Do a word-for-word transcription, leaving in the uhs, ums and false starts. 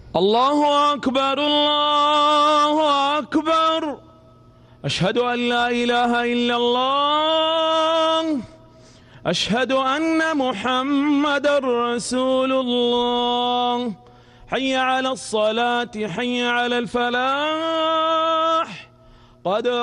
الله أكبر الله أكبر. أشهد أن لا إله إلا الله. أشهد أن محمدًا رسول الله. حي على الصلاة حي على الفلاح. قد